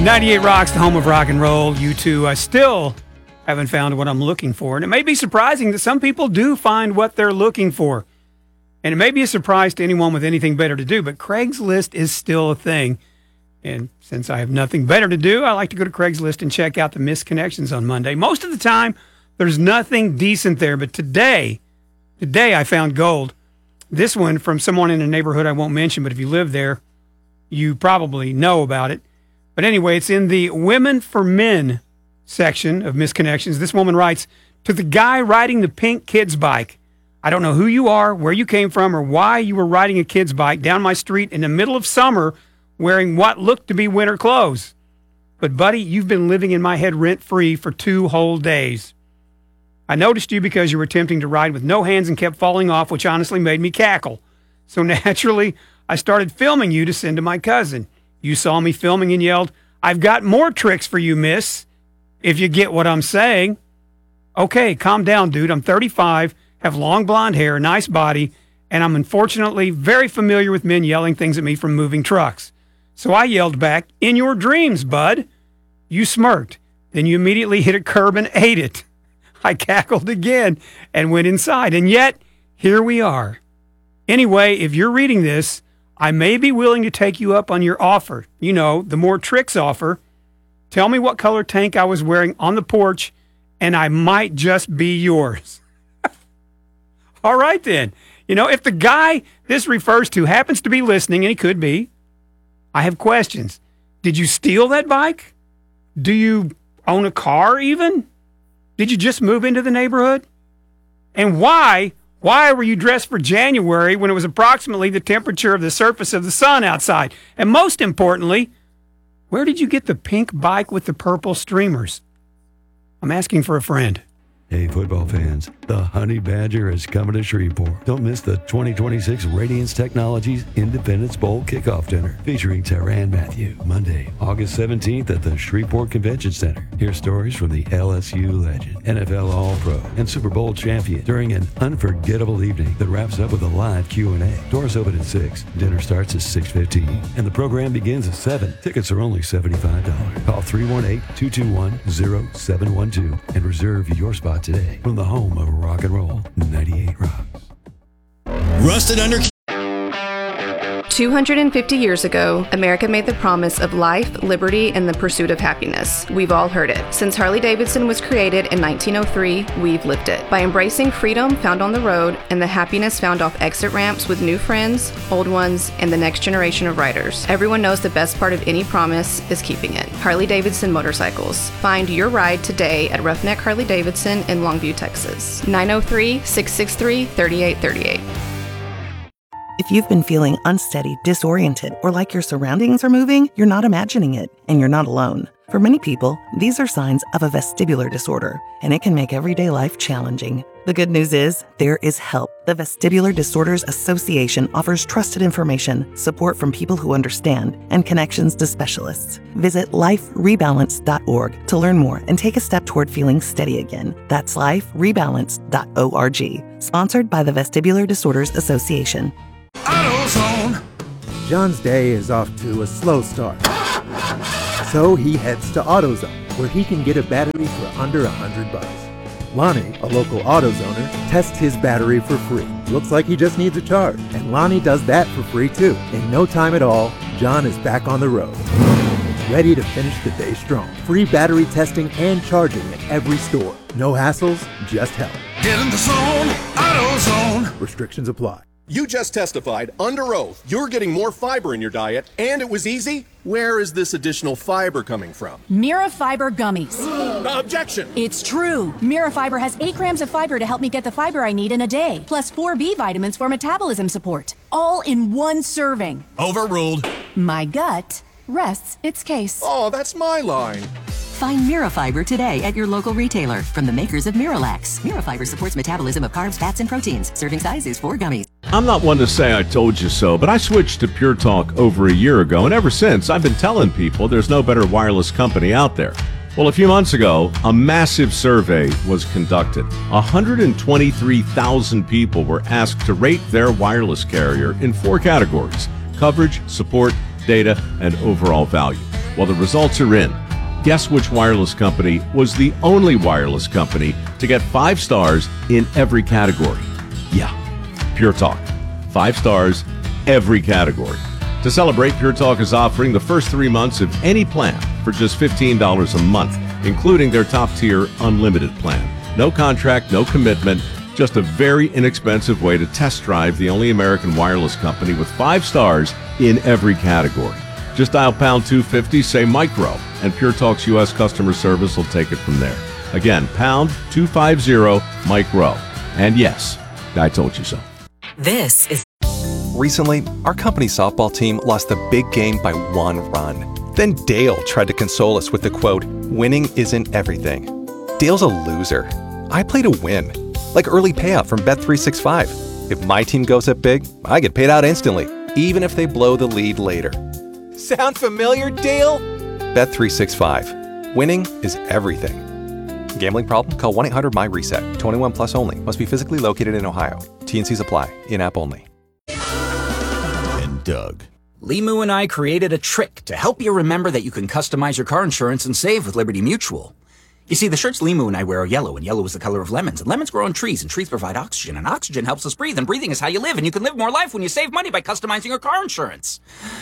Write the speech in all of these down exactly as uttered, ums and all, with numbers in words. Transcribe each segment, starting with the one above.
ninety-eight Rocks, the home of rock and roll. You two, I still haven't found what I'm looking for. And it may be surprising that some people do find what they're looking for. And it may be a surprise to anyone with anything better to do, but Craigslist is still a thing. And since I have nothing better to do, I like to go to Craigslist and check out the missed connections on Monday. Most of the time, there's nothing decent there. But today, today I found gold. This one from someone in a neighborhood I won't mention, but if you live there, you probably know about it. But anyway, it's in the Women for Men section of Misconnections. This woman writes, to the guy riding the pink kid's bike, I don't know who you are, where you came from, or why you were riding a kid's bike down my street in the middle of summer wearing what looked to be winter clothes. But, buddy, you've been living in my head rent-free for two whole days. I noticed you because you were attempting to ride with no hands and kept falling off, which honestly made me cackle. So naturally, I started filming you to send to my cousin. You saw me filming and yelled, I've got more tricks for you, miss, if you get what I'm saying. Okay, calm down, dude. I'm thirty-five, have long blonde hair, nice body, and I'm unfortunately very familiar with men yelling things at me from moving trucks. So I yelled back, in your dreams, bud. You smirked. Then you immediately hit a curb and ate it. I cackled again and went inside. And yet, here we are. Anyway, if you're reading this, I may be willing to take you up on your offer. You know, the more tricks offer. Tell me what color tank I was wearing on the porch, and I might just be yours. All right, then. You know, if the guy this refers to happens to be listening, and he could be, I have questions. Did you steal that bike? Do you own a car even? Did you just move into the neighborhood? And why, why were you dressed for January when it was approximately the temperature of the surface of the sun outside? And most importantly, where did you get the pink bike with the purple streamers? I'm asking for a friend. Hey, football fans, the Honey Badger is coming to Shreveport. Don't miss the twenty twenty-six Radiance Technologies Independence Bowl Kickoff Dinner featuring Tyrann Mathieu, Monday, August seventeenth at the Shreveport Convention Center. Hear stories from the L S U legend, N F L All-Pro, and Super Bowl champion during an unforgettable evening that wraps up with a live Q and A. Doors open at six, dinner starts at six fifteen, and the program begins at seven. Tickets are only seventy-five dollars. Call three one eight, two two one, zero seven one two and reserve your spot today from the home of rock and roll, ninety-eight Rocks. Rusted under. two hundred fifty years ago, America made the promise of life, liberty, and the pursuit of happiness. We've all heard it. Since Harley-Davidson was created in nineteen oh three, we've lived it. By embracing freedom found on the road and the happiness found off exit ramps with new friends, old ones, and the next generation of riders. Everyone knows the best part of any promise is keeping it. Harley-Davidson Motorcycles. Find your ride today at Roughneck Harley-Davidson in Longview, Texas. nine oh three, six six three, three eight three eight. If you've been feeling unsteady, disoriented, or like your surroundings are moving, you're not imagining it, and you're not alone. For many people, these are signs of a vestibular disorder, and it can make everyday life challenging. The good news is, there is help. The Vestibular Disorders Association offers trusted information, support from people who understand, and connections to specialists. Visit life rebalance dot org to learn more and take a step toward feeling steady again. That's life rebalance dot org. Sponsored by the Vestibular Disorders Association. AutoZone. John's day is off to a slow start. So he heads to AutoZone, where he can get a battery for under a hundred bucks. Lonnie, a local AutoZoner, tests his battery for free. Looks like he just needs a charge, and Lonnie does that for free too. In no time at all, John is back on the road, ready to finish the day strong. Free battery testing and charging at every store. No hassles, just help. Get in the zone, AutoZone. Restrictions apply. You just testified under oath you're getting more fiber in your diet, and it was easy? Where is this additional fiber coming from? Mirafiber gummies. Objection! It's true. Mirafiber has eight grams of fiber to help me get the fiber I need in a day, plus four B vitamins for metabolism support, all in one serving. Overruled. My gut rests its case. Oh, that's my line. Find Mirafiber today at your local retailer from the makers of Miralax. Mirafiber supports metabolism of carbs, fats, and proteins. Serving size is four gummies. I'm not one to say I told you so, but I switched to Pure Talk over a year ago, and ever since, I've been telling people there's no better wireless company out there. Well, a few months ago, a massive survey was conducted. one hundred twenty-three thousand people were asked to rate their wireless carrier in four categories: coverage, support, data, and overall value. Well, the results are in. Guess which wireless company was the only wireless company to get five stars in every category? Yeah, Pure Talk. Five stars, every category. To celebrate, Pure Talk is offering the first three months of any plan for just fifteen dollars a month, including their top-tier unlimited plan. No contract, no commitment, just a very inexpensive way to test drive the only American wireless company with five stars in every category. Just dial pound two fifty, say micro, and Pure Talk's U S customer service will take it from there. Again, pound two fifty, micro. And yes, I told you so. This is... Recently, our company softball team lost the big game by one run. Then Dale tried to console us with the quote, "Winning isn't everything." Dale's a loser. I play to win. Like early payout from Bet three sixty-five. If my team goes up big, I get paid out instantly, even if they blow the lead later. Sound familiar, Dale? Bet three sixty-five. Winning is everything. Gambling problem? Call one eight hundred M Y reset. twenty-one plus only. Must be physically located in Ohio. T and C's apply. In-app only. And Doug. Limu and I created a trick to help you remember that you can customize your car insurance and save with Liberty Mutual. You see, the shirts Limu and I wear are yellow, and yellow is the color of lemons, and lemons grow on trees, and trees provide oxygen, and oxygen helps us breathe, and breathing is how you live, and you can live more life when you save money by customizing your car insurance.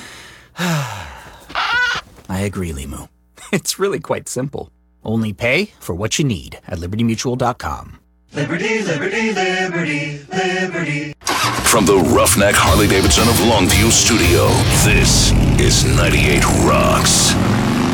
I agree, Limu. It's really quite simple. Only pay for what you need at liberty mutual dot com. Liberty, liberty, liberty, liberty. From the Roughneck Harley-Davidson of Longview studio, this is ninety-eight Rocks.